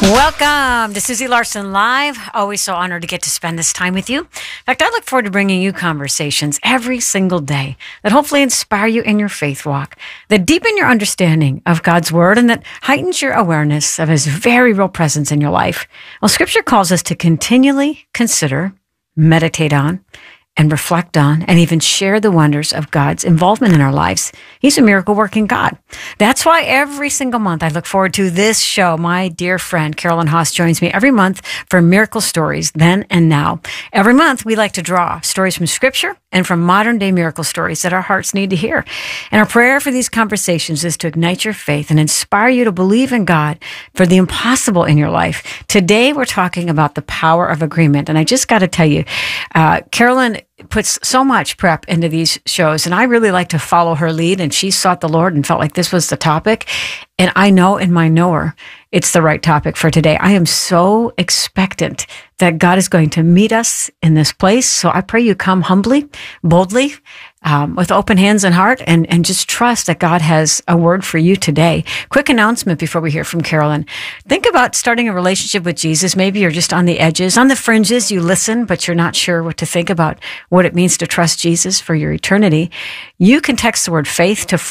Welcome to Susie Larson Live. Always so honored to get to spend this time with you. In fact, I look forward to bringing you conversations every single day that hopefully inspire you in your faith walk, that deepen your understanding of God's Word, and that heightens your awareness of His very real presence in your life. Well, Scripture calls us to continually consider, meditate on, and reflect on, and even share the wonders of God's involvement in our lives. He's a miracle-working God. That's why every single month I look forward to this show. My dear friend Carolyn Haas joins me every month for Miracle Stories, Then and Now. Every month we like to draw stories from Scripture and from modern-day miracle stories that our hearts need to hear. And our prayer for these conversations is to ignite your faith and inspire you to believe in God for the impossible in your life. Today we're talking about the power of agreement. And I just got to tell you, Carolyn puts so much prep into these shows, and I really like to follow her lead, and she sought the Lord and felt like this was the topic. And I know in my knower, it's the right topic for today. I am so expectant that God is going to meet us in this place. So I pray you come humbly, boldly, with open hands and heart, and just trust that God has a word for you today. Quick announcement before we hear from Carolyn. Think about starting a relationship with Jesus. Maybe you're just on the edges, on the fringes. You listen, but you're not sure what to think about what it means to trust Jesus for your eternity. You can text the word faith to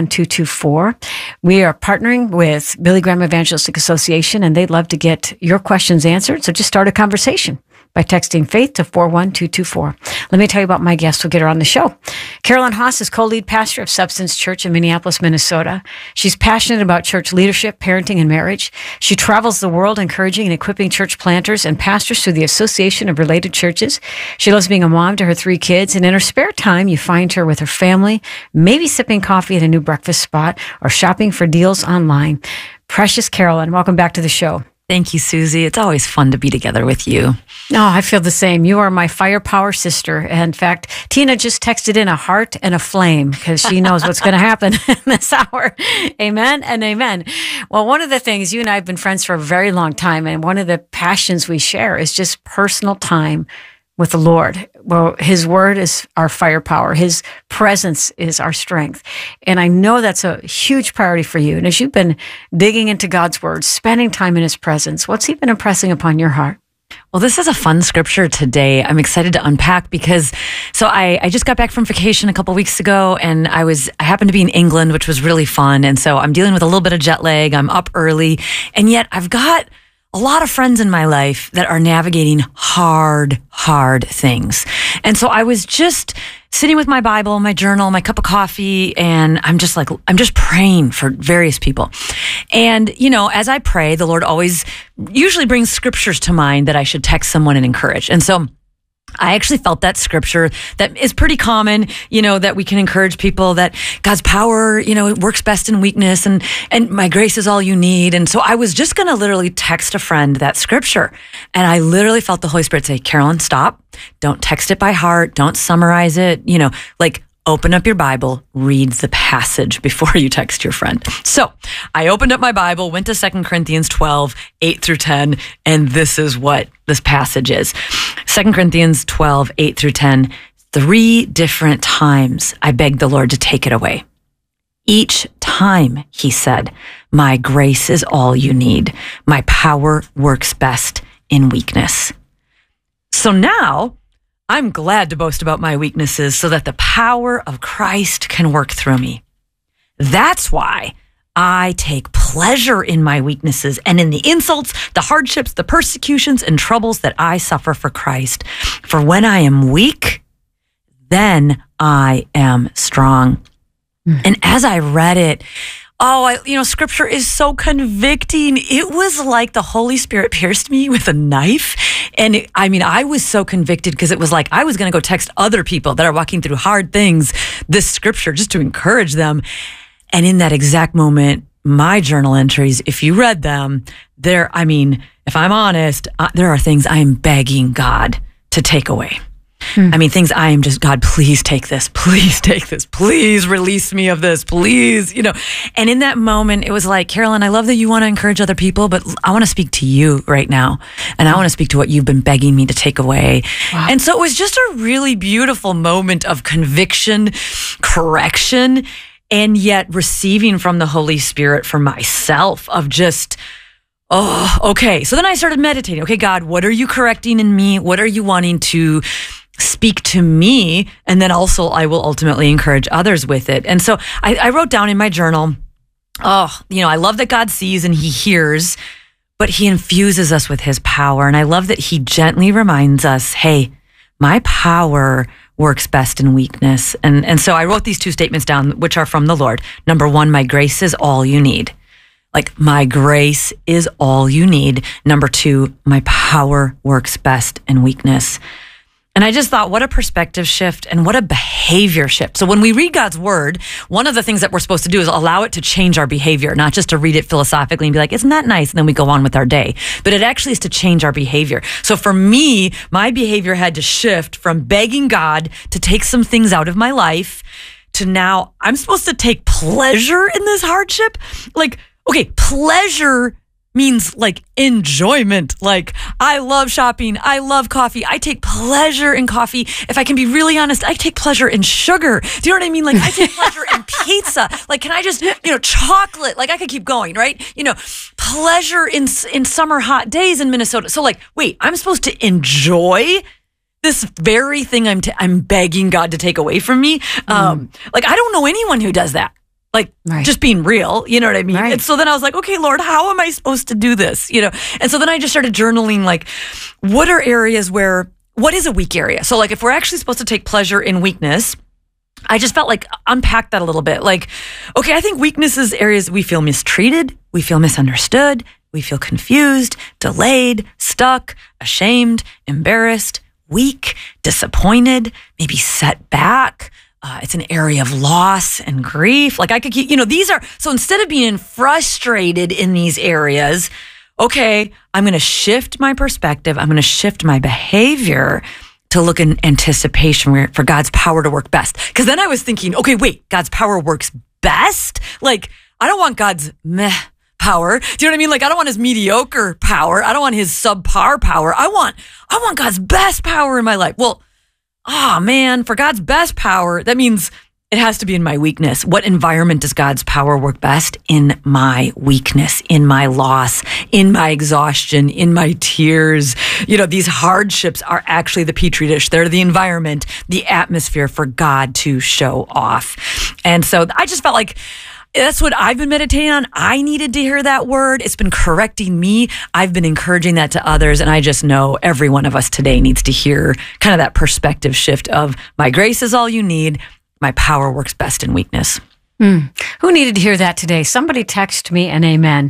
41224. We are partnering with Billy Graham Evangelistic Association, and they'd love to get your questions answered. So just start a conversation by texting faith to 41224. Let me tell you about my guest. We'll get her on the show. Carolyn Haas is co-lead pastor of Substance Church in Minneapolis, Minnesota. She's passionate about church leadership, parenting, and marriage. She travels the world encouraging and equipping church planters and pastors through the Association of Related Churches. She loves being a mom to her 3 kids, and in her spare time, you find her with her family, maybe sipping coffee at a new breakfast spot or shopping for deals online. Precious Carolyn, welcome back to the show. Thank you, Susie. It's always fun to be together with you. Oh, I feel the same. You are my firepower sister. In fact, Tina just texted in a heart and a flame because she knows what's going to happen in this hour. Amen and amen. Well, one of the things, you and I have been friends for a very long time, and one of the passions we share is just personal time with the Lord. Well, His word is our firepower. His presence is our strength. And I know that's a huge priority for you. And as you've been digging into God's word, spending time in His presence, what's He been impressing upon your heart? Well, this is a fun scripture today. I'm excited to unpack because, I just got back from vacation a couple weeks ago, and I happened to be in England, which was really fun. And so I'm dealing with a little bit of jet lag. I'm up early, and yet I've got a lot of friends in my life that are navigating hard things. And so I was just sitting with my Bible, my journal, my cup of coffee, and I'm just praying for various people. And, as I pray, the Lord always usually brings scriptures to mind that I should text someone and encourage. And so I actually felt that scripture that is pretty common, that we can encourage people that God's power, it works best in weakness, and my grace is all you need. And so I was just going to literally text a friend that scripture. And I literally felt the Holy Spirit say, Carolyn, stop. Don't text it by heart. Don't summarize it. Open up your Bible, read the passage before you text your friend. So I opened up my Bible, went to 2 Corinthians 12, 8 through 10, and this is what this passage is. 2 Corinthians 12, 8 through 10, 3 different times I begged the Lord to take it away. Each time He said, my grace is all you need. My power works best in weakness. So now I'm glad to boast about my weaknesses so that the power of Christ can work through me. That's why I take pleasure in my weaknesses and in the insults, the hardships, the persecutions, and troubles that I suffer for Christ. For when I am weak, then I am strong. And as I read it, scripture is so convicting. It was like the Holy Spirit pierced me with a knife. And I was so convicted because it was like I was going to go text other people that are walking through hard things this scripture just to encourage them. And in that exact moment, my journal entries, if you read them, if I'm honest, there are things I am begging God to take away. Things I am just, God, please take this. Please take this. Please release me of this. Please, And in that moment, it was like, Carolyn, I love that you want to encourage other people, but I want to speak to you right now. And I want to speak to what you've been begging me to take away. Wow. And so it was just a really beautiful moment of conviction, correction, and yet receiving from the Holy Spirit for myself of just, oh, okay. So then I started meditating. Okay, God, what are you correcting in me? What are you wanting to speak to me? And then also I will ultimately encourage others with it. And so I wrote down in my journal, I love that God sees and he hears, but he infuses us with his power. And I love that he gently reminds us, hey, my power works best in weakness. And so I wrote these 2 statements down, which are from the Lord. Number 1, my grace is all you need. Like, my grace is all you need. Number 2, my power works best in weakness. And I just thought, what a perspective shift and what a behavior shift. So when we read God's word, one of the things that we're supposed to do is allow it to change our behavior, not just to read it philosophically and be like, isn't that nice? And then we go on with our day. But it actually is to change our behavior. So for me, my behavior had to shift from begging God to take some things out of my life to now I'm supposed to take pleasure in this hardship. Like, okay, pleasure means like enjoyment. Like, I love shopping. I love coffee. I take pleasure in coffee. If I can be really honest, I take pleasure in sugar. Do you know what I mean? Like, I take pleasure in pizza. Like, can I just, chocolate? Like, I could keep going, right? Pleasure in summer hot days in Minnesota. So like, wait, I'm supposed to enjoy this very thing I'm begging God to take away from me. Like, I don't know anyone who does that. Like, right. Just being real, you know what I mean? Right. And so then I was like, okay, Lord, how am I supposed to do this? And so then I just started journaling, like, what are areas what is a weak area? So like, if we're actually supposed to take pleasure in weakness, I just felt like unpack that a little bit. Like, okay, I think weakness is areas we feel mistreated, we feel misunderstood, we feel confused, delayed, stuck, ashamed, embarrassed, weak, disappointed, maybe set back. It's an area of loss and grief. Like, I could keep, so instead of being frustrated in these areas, okay, I'm going to shift my perspective. I'm going to shift my behavior to look in anticipation for God's power to work best. Because then I was thinking, okay, wait, God's power works best? Like, I don't want God's meh power. Do you know what I mean? Like, I don't want his mediocre power. I don't want his subpar power. I want God's best power in my life. Well, man, for God's best power, that means it has to be in my weakness. What environment does God's power work best? In my weakness, in my loss, in my exhaustion, in my tears. These hardships are actually the petri dish. They're the environment, the atmosphere for God to show off. And so I just felt like that's what I've been meditating on. I needed to hear that word. It's been correcting me. I've been encouraging that to others. And I just know every one of us today needs to hear kind of that perspective shift of my grace is all you need. My power works best in weakness. Who needed to hear that today? Somebody text me an amen.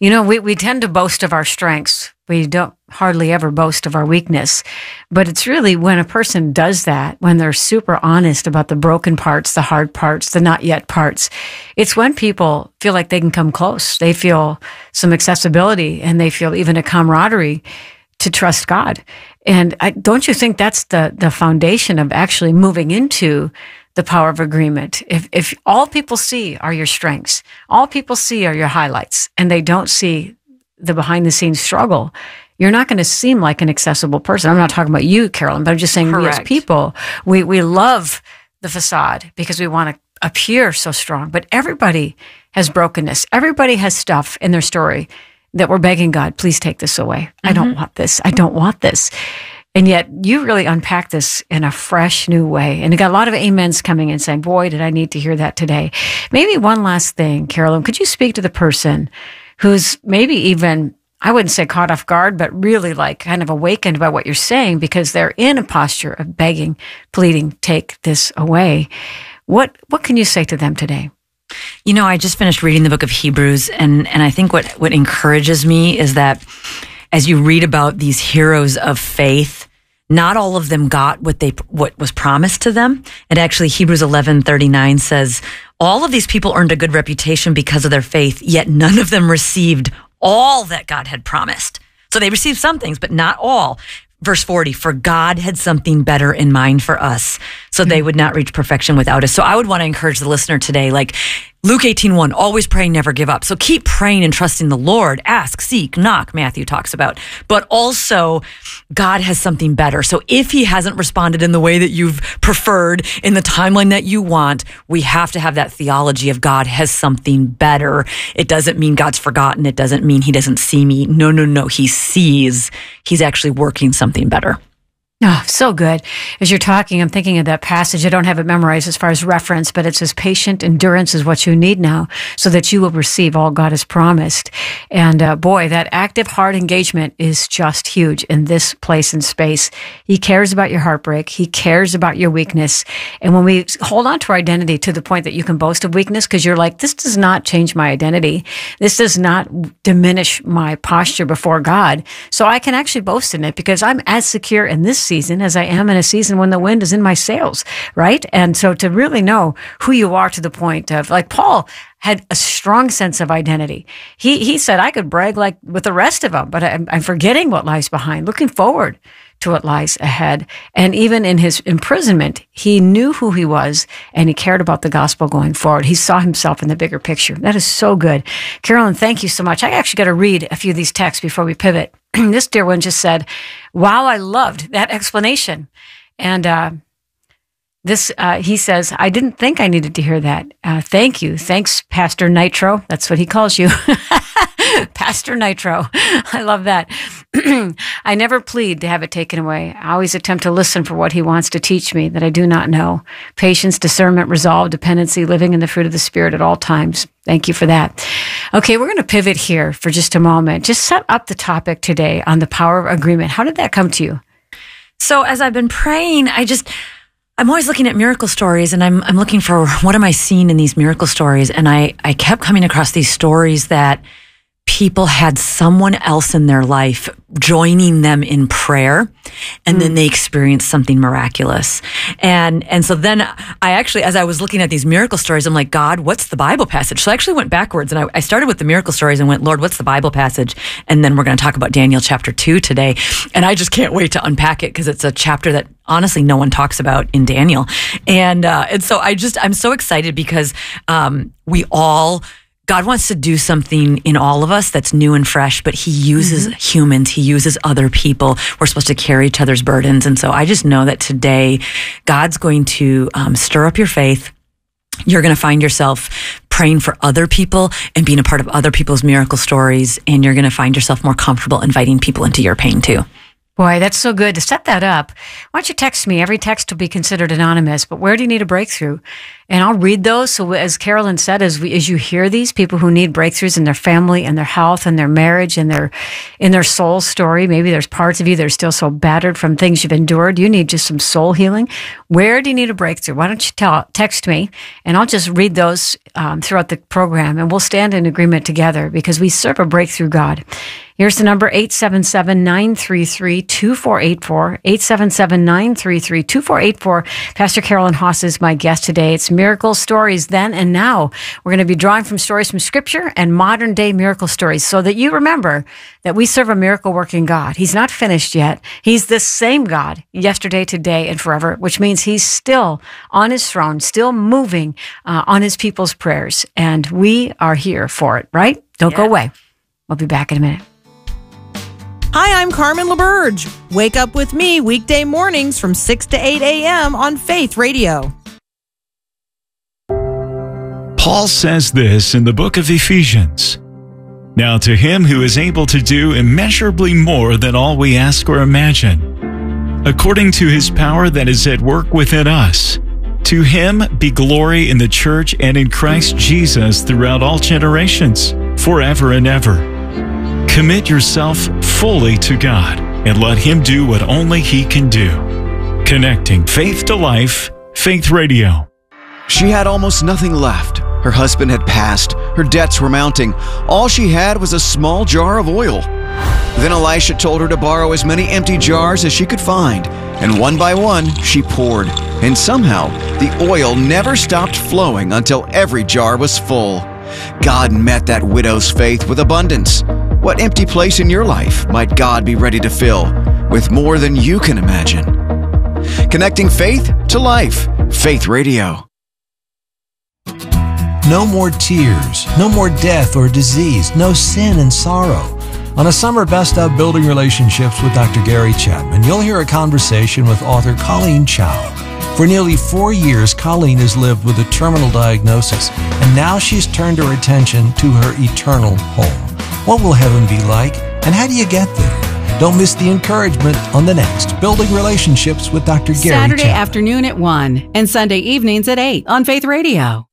We tend to boast of our strengths. We don't hardly ever boast of our weakness. But it's really when a person does that, when they're super honest about the broken parts, the hard parts, the not yet parts, it's when people feel like they can come close. They feel some accessibility and they feel even a camaraderie to trust God. And don't you think that's the foundation of actually moving into the power of agreement? If all people see are your strengths, all people see are your highlights, and they don't see the behind the scenes struggle, you're not going to seem like an accessible person. I'm not talking about you, Carolyn, but I'm just saying Correct. We as people, we love the facade because we want to appear so strong, but everybody has brokenness. Everybody has stuff in their story that we're begging God, please take this away. I don't want this. I don't want this. And yet you really unpack this in a fresh new way. And you got a lot of amens coming in saying, boy, did I need to hear that today. Maybe one last thing, Carolyn, could you speak to the person who's maybe even, I wouldn't say caught off guard, but really like kind of awakened by what you're saying because they're in a posture of begging, pleading, take this away. What can you say to them today? I just finished reading the book of Hebrews, and I think what encourages me is that as you read about these heroes of faith, not all of them got what was promised to them. And actually, Hebrews 11:39 says, all of these people earned a good reputation because of their faith, yet none of them received all that God had promised. So they received some things, but not all. Verse 40, for God had something better in mind for us, so they would not reach perfection without us. So I would want to encourage the listener today, like, Luke 18:1, always pray, never give up. So keep praying and trusting the Lord. Ask, seek, knock, Matthew talks about. But also, God has something better. So if he hasn't responded in the way that you've preferred, in the timeline that you want, we have to have that theology of God has something better. It doesn't mean God's forgotten. It doesn't mean he doesn't see me. No. He sees. He's actually working something better. Oh, so good. As you're talking, I'm thinking of that passage. I don't have it memorized as far as reference, but it says patient endurance is what you need now so that you will receive all God has promised. And boy, that active heart engagement is just huge in this place and space. He cares about your heartbreak. He cares about your weakness. And when we hold on to our identity to the point that you can boast of weakness, because you're like, this does not change my identity. This does not diminish my posture before God. So I can actually boast in it because I'm as secure in this season as I am in a season when the wind is in my sails, right? And so to really know who you are to the point of, like Paul had a strong sense of identity. He said, I could brag like with the rest of them, but I'm forgetting what lies behind, looking forward to what lies ahead. And even in his imprisonment, he knew who he was and he cared about the gospel going forward. He saw himself in the bigger picture. That is so good. Carolyn, thank you so much. I actually got to read a few of these texts before we pivot. This dear one just said, wow, I loved that explanation. And he says, I didn't think I needed to hear that. Thank you. Thanks, Pastor Nitro. That's what he calls you. Pastor Nitro. I love that. I never plead to have it taken away. I always attempt to listen for what he wants to teach me that I do not know. Patience, discernment, resolve, dependency, living in the fruit of the Spirit at all times. Thank you for that. Okay, we're going to pivot here for just a moment. Just set up the topic today on the power of agreement. How did that come to you? So as I've been praying, I'm always looking at miracle stories and I'm looking for what am I seeing in these miracle stories? And I kept coming across these stories that people had someone else in their life joining them in prayer, and then they experienced something miraculous. And so then I actually, as I was looking at these miracle stories, I'm like, God, what's the Bible passage? So I actually went backwards and I started with the miracle stories and went, Lord, what's the Bible passage? And then we're going to talk about Daniel chapter 2 today. And I just can't wait to unpack it because it's a chapter that honestly no one talks about in Daniel. And so I'm so excited because God wants to do something in all of us that's new and fresh, but he uses humans. He uses other people. We're supposed to carry each other's burdens. And so I just know that today God's going to stir up your faith. You're going to find yourself praying for other people and being a part of other people's miracle stories. And you're going to find yourself more comfortable inviting people into your pain too. Boy, that's so good. To set that up, why don't you text me? Every text will be considered anonymous, but where do you need a breakthrough? And I'll read those. So as Carolyn said, as you hear these people who need breakthroughs in their family and their health and their marriage and in their soul story, maybe there's parts of you that are still so battered from things you've endured. You need just some soul healing. Where do you need a breakthrough? Why don't you text me and I'll just read those throughout the program and we'll stand in agreement together because we serve a breakthrough God. Here's the number, 877-933-2484, 877-933-2484. Pastor Carolyn Haas is my guest today. It's miracle stories then and now. We're going to be drawing from stories from Scripture and modern day miracle stories so that you remember that we serve a miracle working God. He's not finished yet. He's the same God yesterday, today, and forever, which means he's still on his throne, still moving on his people's prayers. And we are here for it, right? Don't go away. We'll be back in a minute. Hi, I'm Carmen LaBerge. Wake up with me weekday mornings from 6 to 8 a.m. on Faith Radio. Paul says this in the book of Ephesians. Now to him who is able to do immeasurably more than all we ask or imagine, according to his power that is at work within us, to him be glory in the church and in Christ Jesus throughout all generations, forever and ever. Commit yourself fully to God and let him do what only he can do. Connecting faith to life, Faith Radio. She had almost nothing left. Her husband had passed. Her debts were mounting. All she had was a small jar of oil. Then Elisha told her to borrow as many empty jars as she could find, and one by one she poured. And somehow the oil never stopped flowing until every jar was full. God met that widow's faith with abundance. What empty place in your life might God be ready to fill with more than you can imagine? Connecting faith to life. Faith Radio. No more tears, no more death or disease, no sin and sorrow. On a summer best of Building Relationships with Dr. Gary Chapman, you'll hear a conversation with author Colleen Chow. For nearly 4 years, Colleen has lived with a terminal diagnosis, and now she's turned her attention to her eternal home. What will heaven be like, and how do you get there? Don't miss the encouragement on the next Building Relationships with Dr. Gary Saturday Chapman. afternoon at 1 and Sunday evenings at 8 on Faith Radio.